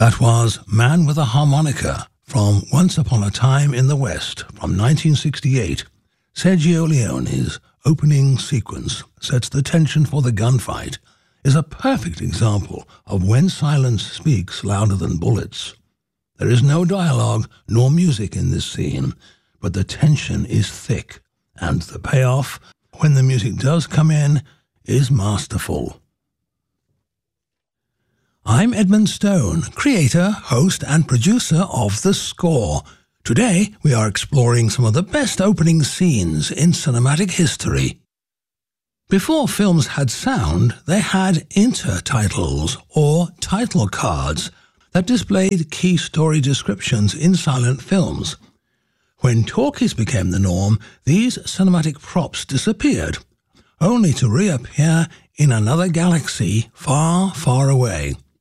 That was Man with a Harmonica from Once Upon a Time in the West from 1968. Sergio Leone's opening sequence sets the tension for the gunfight, is a perfect example of when silence speaks louder than bullets. There is no dialogue nor music in this scene, but the tension is thick, and the payoff, when the music does come in, is masterful. I'm Edmund Stone, creator, host, and producer of The Score. Today, we are exploring some of the best opening scenes in cinematic history. Before films had sound, they had intertitles, or title cards, that displayed key story descriptions in silent films. When talkies became the norm, these cinematic props disappeared, only to reappear in another galaxy far, far away.